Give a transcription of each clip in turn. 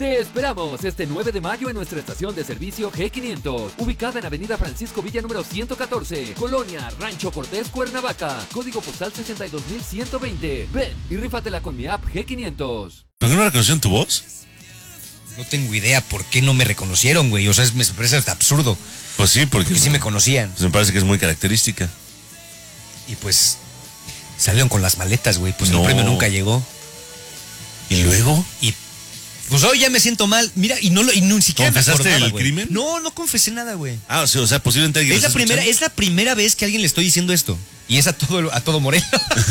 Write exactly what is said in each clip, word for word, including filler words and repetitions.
Te esperamos este nueve de mayo en nuestra estación de servicio G quinientos, ubicada en Avenida Francisco Villa número ciento catorce, Colonia Rancho Cortés, Cuernavaca, código postal sesenta y dos mil ciento veinte. Ven y rífatela con mi app G quinientos. ¿Por qué no reconocieron tu voz? No tengo idea por qué no me reconocieron, güey. O sea, es, me parece hasta absurdo. Pues sí, porque, porque sí me conocían. Pues me parece que es muy característica. Y pues salieron con las maletas, güey. Pues no. El premio nunca llegó. ¿Y luego? Y pues hoy ya me siento mal. Mira, y no lo, y ni siquiera ¿Confesaste me acordaba, el güey. crimen? No, no confesé nada, güey. Ah, o sea, o sea posiblemente alguien es la primera, es la primera vez que a alguien le estoy diciendo esto. Y es a todo, a todo Morelos.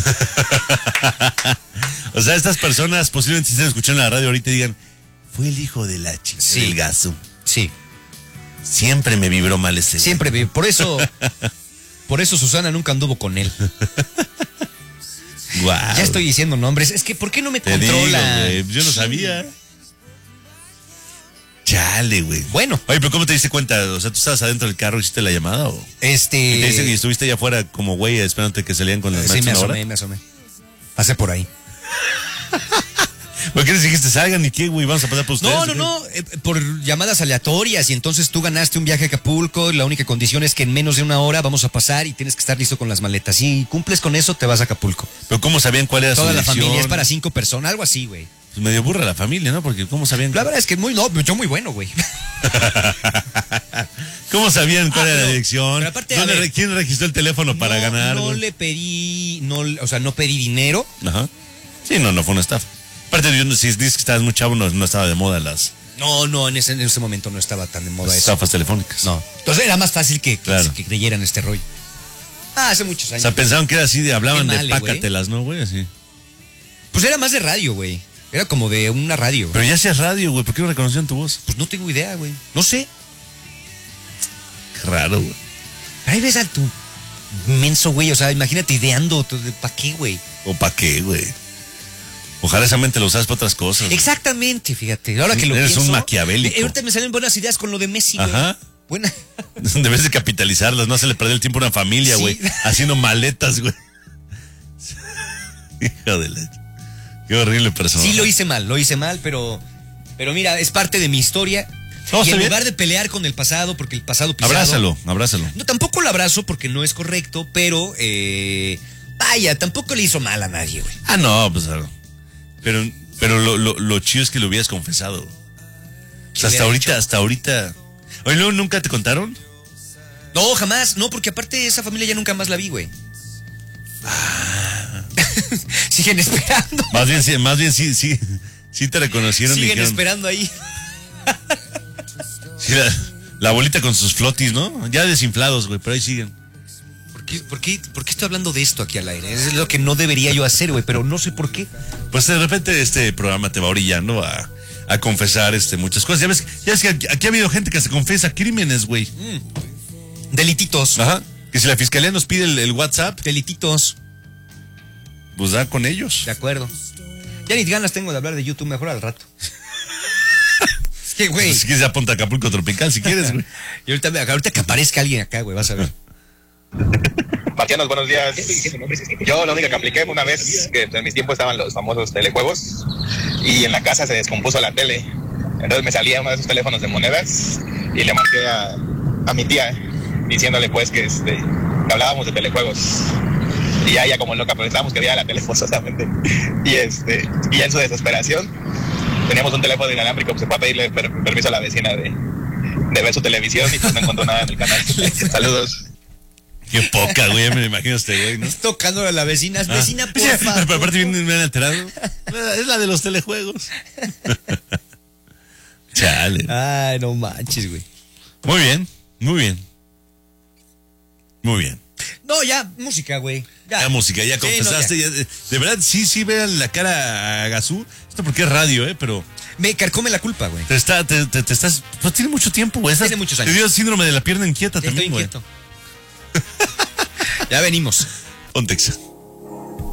O sea, estas personas posiblemente si están escuchando la radio ahorita y digan, fue el hijo de la chica sí. del gaso. Sí. Siempre me vibró mal ese. Siempre, güey. Por eso, por eso Susana nunca anduvo con él. Wow. Ya estoy diciendo nombres. Es que, ¿por qué no me Te controla? Digo, yo no sabía. Chale, güey. Bueno. Oye, pero ¿cómo te diste cuenta? O sea, ¿tú estabas adentro del carro y hiciste la llamada o? Este. ¿Y te dicen que estuviste allá afuera como güey esperándote que salían con las Sí, me asomé, hora? me asomé. Pasé por ahí. ¿Por qué les dijiste salgan y qué, güey? Vamos a pasar por ustedes. No, no, no. Eh, por llamadas aleatorias y entonces tú ganaste un viaje a Acapulco. La única condición es que en menos de una hora vamos a pasar y tienes que estar listo con las maletas. Si cumples con eso, te vas a Acapulco. Pero ¿cómo sabían cuál era Toda su la dirección? familia es para cinco personas, algo así, güey. Pues medio burra la familia, ¿no? Porque ¿cómo sabían? La verdad es que muy, no, yo muy bueno, güey. ¿Cómo sabían cuál Ah, era pero, la dirección? pero aparte, ¿Dónde, a ver, ¿Quién registró el teléfono para no, ganar? No güey? le pedí, no, o sea, no pedí dinero. Ajá. Sí, no, no fue una estafa. Aparte, yo, si dices que estabas muy chavo, no, no estaba de moda las No, no, en ese, en ese momento no estaba tan de moda eso. estafas telefónicas. No. Entonces era más fácil que, Claro. que creyeran este rollo. Ah, hace muchos O años. sea, pensaban que era así, de, hablaban Qué de mal, güey. pácatelas, ¿no, güey? Así. Pues era más de radio, güey. Era como de una radio. Pero ya hacías radio, güey. ¿Por qué no reconocían tu voz? Pues no tengo idea, güey. No sé. Qué raro, güey. Ahí ves a tu menso, güey. O sea, imagínate ideando. ¿Para qué, güey? ¿O para qué, güey? Ojalá esa mente lo usas para otras cosas. Güey. Exactamente, fíjate. Ahora que lo Eres pienso. un maquiavélico. Eh, ahorita me salen buenas ideas con lo de Messi, güey. Ajá. Buena. Debes de capitalizarlas, no se le perdió el tiempo a una familia, Sí. güey. Haciendo maletas, güey. Hijo de la... Qué horrible persona. Sí, lo hice mal, lo hice mal, pero. Pero mira, es parte de mi historia. No, y está en bien. lugar de pelear con el pasado, porque el pasado pisado. Abrázalo, abrázalo. No, tampoco lo abrazo porque no es correcto, pero. Eh, vaya, tampoco le hizo mal a nadie, güey. Ah, no, pues. Pero, pero lo, lo, lo chido es que lo hubieras confesado. O sea, hasta ahorita, hecho? hasta ahorita. Oye, ¿no, ¿nunca te contaron? No, jamás, no, porque aparte esa familia ya nunca más la vi, güey. Ah. Siguen esperando. Más bien, sí, más bien sí, sí, sí te reconocieron. y Siguen dijeron, esperando ahí. sí, la, la abuelita con sus flotis, ¿no? Ya desinflados, güey, pero ahí siguen. ¿Por qué, por, qué, ¿Por qué estoy hablando de esto aquí al aire? Es lo que no debería yo hacer, güey, pero no sé por qué. Pues de repente este programa te va orillando a, a confesar este, muchas cosas. Ya ves, ya ves que aquí, aquí ha habido gente que se confiesa crímenes, güey. Mm. Delititos. Ajá. Que si la fiscalía nos pide el, el WhatsApp, Delititos. pues da con ellos. De acuerdo. Ya ni ganas tengo de hablar de YouTube, mejor al rato. Es que, güey. Si quieres, apunta a Acapulco Tropical, si quieres, güey. Y ahorita, ahorita que aparezca alguien acá, güey, vas a ver. Marcianos, buenos días. Yo la única que apliqué fue una vez que en mis tiempos estaban los famosos telejuegos y en la casa se descompuso la tele. Entonces me salía uno de esos teléfonos de monedas y le marqué a, a mi tía diciéndole pues que, este, que hablábamos de telejuegos. Y ya ella como loca, pero estábamos que veía la tele forzosamente. Y este, y ya en su desesperación teníamos un teléfono inalámbrico, pues se fue a pedirle per permiso a la vecina de, de ver su televisión y pues no encontró nada en el canal. Saludos. Qué poca, güey, ya me imagino este güey, ¿no? Tocando a la vecina. Ah. Vecina, por Sí, favor. pero aparte bien me han alterado. Es la de los telejuegos. Chale. Ay, no manches, güey. Muy bien, muy bien. Muy bien. No, ya, música, güey. Ya. Ya música, ya Sí, confesaste. no, ya. De, de verdad, sí, sí, vean la cara a Gazú. Esto porque es radio, ¿eh? Pero Me carcome la culpa, güey. te está, te, te, te estás. Pues tiene mucho tiempo, güey. Estás- Tiene muchos años. Te dio síndrome de la pierna inquieta Estoy también, güey. inquieto. Ya venimos. Pontexa.